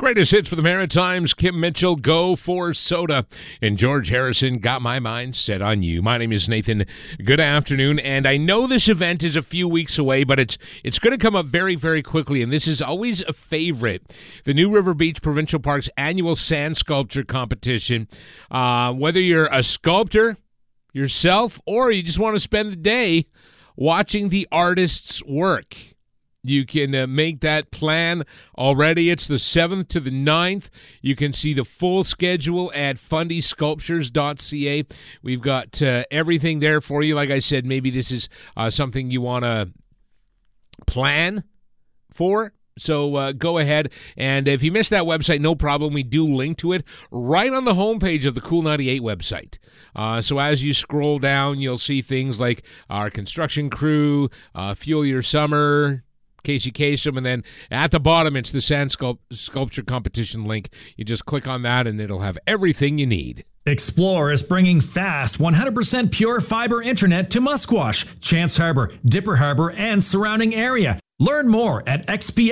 Greatest hits for the Maritimes, Kim Mitchell, Go for Soda, and George Harrison, Got My Mind Set on You. My name is Nathan. Good afternoon, and I know this event is a few weeks away, but it's going to come up very, very quickly, and this is always a favorite. The New River Beach Provincial Park's annual sand sculpture competition. Whether you're a sculptor yourself or you just want to spend the day watching the artist's work, you can make that plan already. It's the 7th to the 9th. You can see the full schedule at fundysculptures.ca. We've got everything there for you. Like I said, maybe this is something you want to plan for. So go ahead, and if you missed that website, no problem. We do link to it right on the homepage of the Cool 98 website. So as you scroll down, you'll see things like our construction crew, Fuel Your Summer, Casey Kasem, and then at the bottom, it's the sand sculpture competition link. You just click on that, and it'll have everything you need. Explore is bringing fast 100% pure fiber internet to Musquash, Chance Harbor, Dipper Harbor, and surrounding area. Learn more at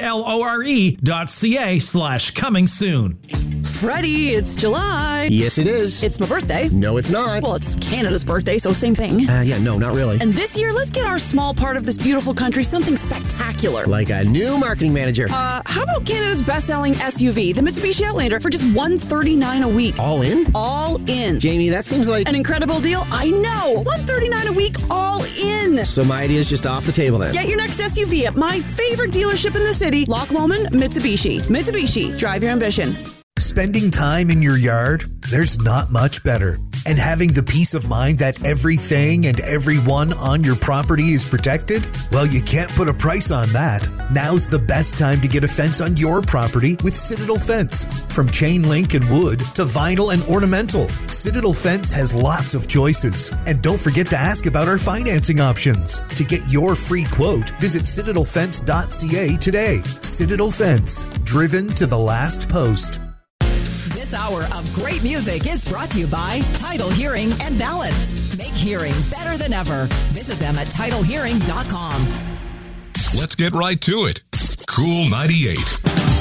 xplore.ca/coming soon. Freddie, it's July. Yes, it is. It's my birthday. No, it's not. Well, it's Canada's birthday, so same thing. No, not really. And this year, let's get our small part of this beautiful country something spectacular. Like a new marketing manager. How about Canada's best-selling SUV, the Mitsubishi Outlander, for just $139 a week? All in? All in. Jamie, that seems like an incredible deal. I know. $139 a week, all in. So my idea is just off the table then. Get your next SUV at my favorite dealership in the city, Loch Lomond Mitsubishi. Mitsubishi, drive your ambition. Spending time in your yard, there's not much better. And having the peace of mind that everything and everyone on your property is protected? Well, you can't put a price on that. Now's the best time to get a fence on your property with Citadel Fence. From chain link and wood to vinyl and ornamental, Citadel Fence has lots of choices. And don't forget to ask about our financing options. To get your free quote, visit citadelfence.ca today. Citadel Fence, driven to the last post. This hour of great music is brought to you by Title Hearing and Balance. Make hearing better than ever. Visit them at TitleHearing.com. Let's get right to it. Cool 98.